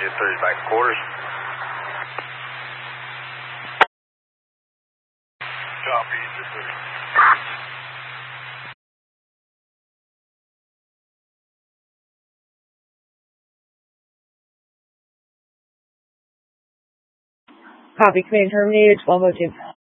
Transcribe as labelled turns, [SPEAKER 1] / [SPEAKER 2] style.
[SPEAKER 1] Get 30 back quarters. Copy, just a minute.
[SPEAKER 2] Copy, command terminated, 1202.